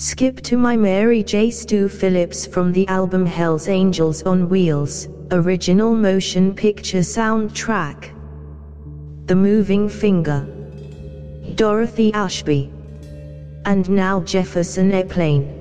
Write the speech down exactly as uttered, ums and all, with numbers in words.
Skip to My Mary J. Stu Phillips from the album Hell's Angels on Wheels, original motion picture soundtrack. The Moving Finger, Dorothy Ashby, and Now Jefferson Airplane.